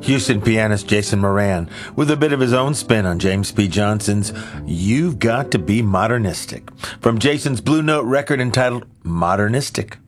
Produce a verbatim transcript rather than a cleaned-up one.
Houston pianist Jason Moran with a bit of his own spin on James P. Johnson's You've Got to Be Modernistic from Jason's Blue Note record entitled Modernistic.